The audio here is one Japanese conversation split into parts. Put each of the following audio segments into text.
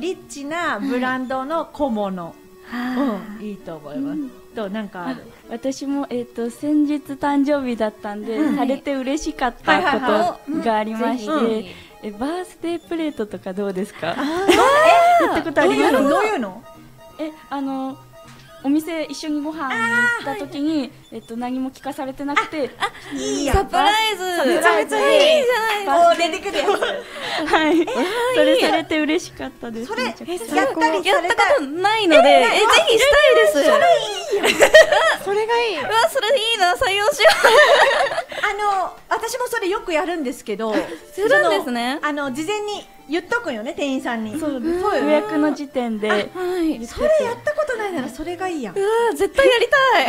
リッチなブランドの小物、いいと思います。どうなんかある？ 私も先日誕生日だったんで、されて嬉しかったことがありまして、バースデープレートとかどうですか？やったことあります？ どういうの？ お店一緒にご飯に行った時に何も聞かされてなくて、 いいやサプライズめちゃめちゃいいじゃないですか。 出てくるやつ。 はい、それされて嬉しかったです。 それやったやったことないので、ぜひしたいです。それいいよ。 それがいい。 うわ、それいいな、採用しよ私もそれよくやるんですけど、 するんですね。 事前に言っとくよね、店員さんに。 そうです。予約の時点で。 はい。 それやったことないならそれがいいやん。 うわ、絶対やりたい。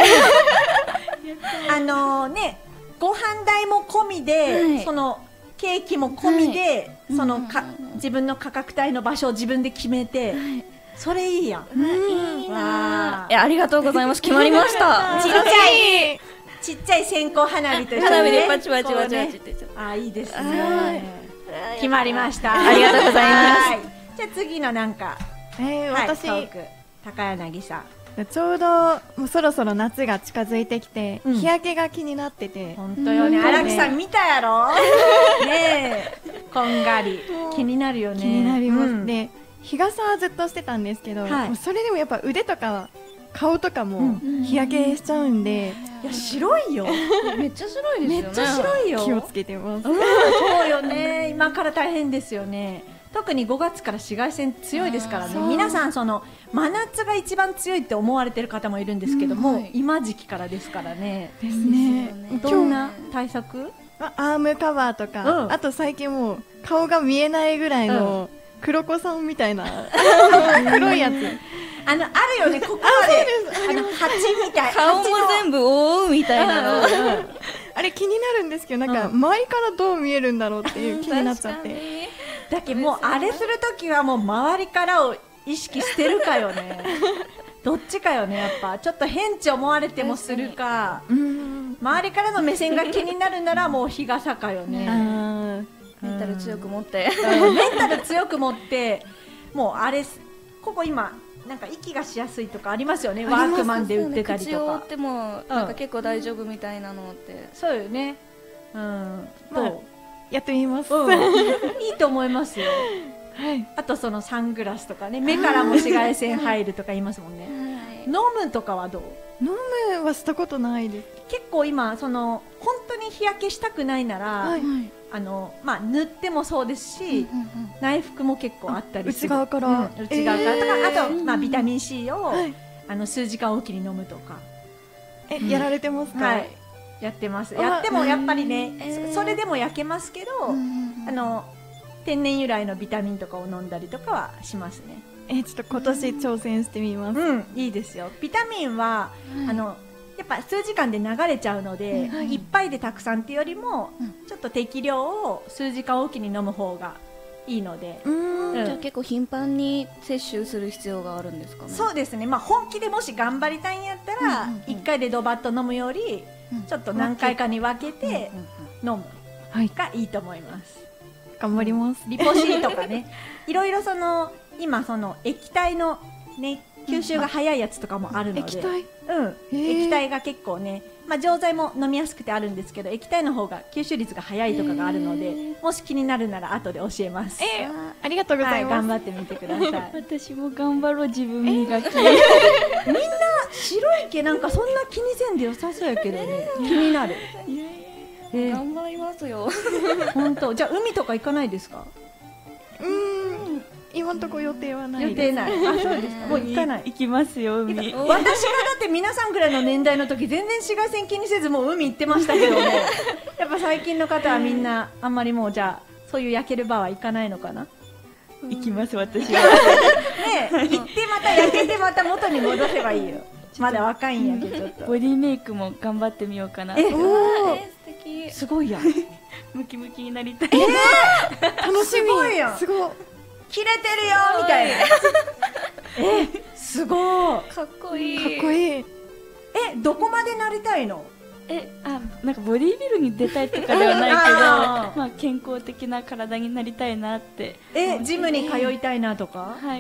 ね、ご飯代も込みで、そのケーキも込みで、自分の価格帯の場所を自分で決めて、それいいやん。 いいな。ありがとうございます。決まりました。 ちっちゃい線香花火と一緒に花火でパチパチパチパチって。 あ、いいですね。決まりました。 ありがとうございます。 じゃあ次のなんか、 私、 高柳さん。 ちょうどもうそろそろ夏が近づいてきて、日焼けが気になってて。 本当よね。荒木さん見たやろ？ねえ、こんがり気になるよね。 気になりますね。日傘はずっとしてたんですけど、それでもやっぱ腕とか顔とかも日焼けしちゃうんで。 いや、白いよ。 めっちゃ白いですよね。 めっちゃ白いよ。 気をつけてます。 そうよね。今から大変ですよね。特に5月から紫外線強いですからね。皆さん真夏が一番強いって思われてる方もいるんですけども、今時期からですからね。 ですね。 どんな対策？ アームカバーとか、あと最近もう顔が見えないぐらいの黒子さんみたいな黒いやつ。 あるよね、ここまで蜂みたい、 顔も全部覆うみたいなの。 あれ気になるんですけど、なんか周りからどう見えるんだろうっていう気になっちゃって。 だけどもうあれするときはもう周りからを意識してるかよね。どっちかよね、やっぱちょっと変地思われてもするか、周りからの目線が気になるならもう日傘かよね。 メンタル強く持って、 メンタル強く持って、もうあれここ今なんか息がしやすいとかありますよね。ワークマンで売ってたりとか。 口を覆ってもなんか結構大丈夫みたいなのって。 そうよね。 やってみます。 いいと思いますよ。あとそのサングラスとかね、目からも紫外線入るとか言いますもんね。飲むとかはどう？ 飲むはしたことないです。 結構今本当に日焼けしたくないなら、塗ってもそうですし、内服も結構あったりする。 内側からとか、あとビタミン C を数時間おきに飲むとか。 やられてますか？ はい、やってます。やってもやっぱりね、それでも焼けますけど、天然由来のビタミンとかを飲んだりとかはしますね。 ちょっと今年挑戦してみます。 いいですよ。ビタミンはやっぱ数時間で流れちゃうので、いっぱいでたくさんっていうよりも、ちょっと適量を数時間おきに飲む方がいいので。 じゃあ結構頻繁に摂取する必要があるんですかね？ そうですね。本気でもし頑張りたいんやったら、1回でドバッと飲むより、ちょっと何回かに分けて飲むがいいと思います。 頑張ります。 リポ C とかね、いろいろ今液体のね、吸収が早いやつとかもあるので、液体が結構ね、錠剤も飲みやすくてあるんですけど、液体の方が吸収率が早いとかがあるので、もし気になるなら後で教えます。 ありがとうございます。 頑張ってみてください。 私も頑張ろう、自分磨き。 みんな白い毛なんかそんな気にせんで良さそうやけどね、気になる。 頑張りますよ。 本当。じゃあ海とか行かないですか？ 今のところ予定はない。 予定ない。あ、そうですか。もう行かない。 行きますよ、海。 私がだって皆さんぐらいの年代の時全然紫外線気にせずもう海行ってましたけどね。やっぱ最近の方はみんなあんまりもうじゃあそういう焼ける場は行かないのかな。 行きます、私は。 ね、行ってまた焼けてまた元に戻せばいいよ。まだ若いんやけどちょっと。 ボディメイクも頑張ってみようかな。 素敵。 すごいやん。 ムキムキになりたい。 楽しみ。すごいやん。すごい。 切れてるよみたいな。すごい。 かっこいい。 かっこいい。 どこまでなりたいの？ なんかボディビルに出たいとかではないけど、健康的な体になりたいなって。 ジムに通いたいなとか？ はい。